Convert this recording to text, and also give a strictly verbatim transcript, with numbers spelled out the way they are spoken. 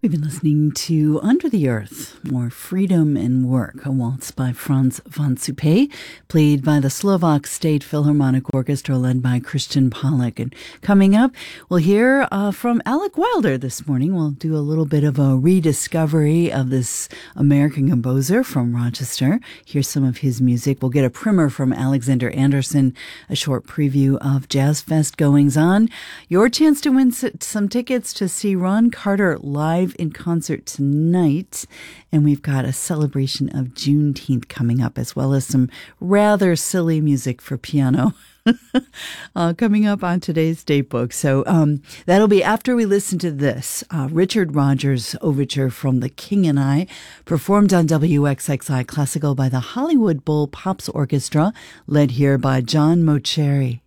We've been listening to Under the Earth, More Freedom and Work, a waltz by Franz von Suppé, played by the Slovak State Philharmonic Orchestra, led by Christian Pollock. And coming up, we'll hear uh, from Alec Wilder this morning. We'll do a little bit of a rediscovery of this American composer from Rochester. Hear some of his music. We'll get a primer from Alexander Anderson, a short preview of Jazz Fest goings on. Your chance to win some tickets to see Ron Carter live in concert tonight, and we've got a celebration of Juneteenth coming up, as well as some rather silly music for piano uh, coming up on today's Datebook. So um, that'll be after we listen to this uh, Richard Rodgers overture from The King and I, performed on W X X I Classical by the Hollywood Bowl Pops Orchestra, led here by John Mauceri.